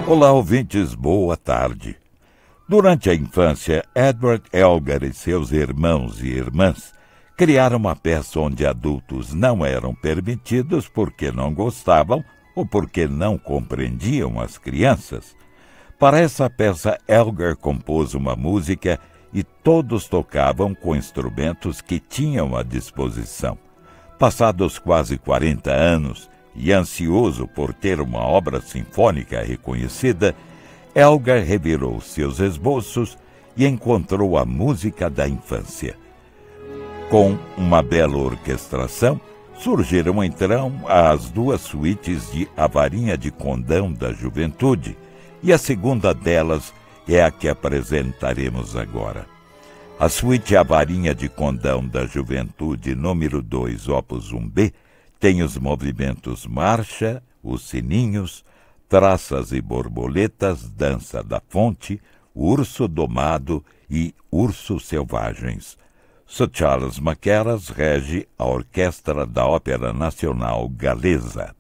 Olá, ouvintes, boa tarde. Durante a infância, Edward Elgar e seus irmãos e irmãs criaram uma peça onde adultos não eram permitidos porque não gostavam ou porque não compreendiam as crianças. Para essa peça, Elgar compôs uma música e todos tocavam com instrumentos que tinham à disposição. Passados quase 40 anos, e ansioso por ter uma obra sinfônica reconhecida, Elgar revirou seus esboços e encontrou a música da infância. Com uma bela orquestração, surgiram então as duas suítes de A Varinha de Condão da Juventude, e a segunda delas é a que apresentaremos agora. A suíte A Varinha de Condão da Juventude, número 2, opus 1b, tem os movimentos marcha, os sininhos, traças e borboletas, dança da fonte, urso domado e ursos selvagens. Sir Charles Mackerras rege a Orquestra da Ópera Nacional Galesa.